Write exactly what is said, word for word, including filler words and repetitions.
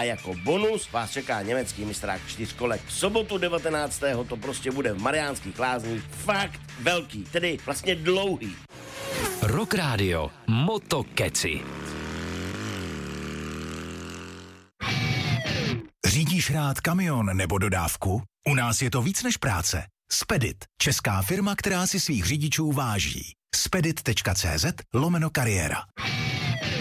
a jako bonus vás čeká německý mistrák čtyřkolek. V sobotu devatenáctého to prostě bude v Mariánských Lázních. Fakt velký, tedy vlastně dlouhý. Rock Radio Motokeci. Řídíš rád kamion nebo dodávku? U nás je to víc než práce. Spedit, česká firma, která si svých řidičů váží. spedit tečka cé zet lomeno kariéra.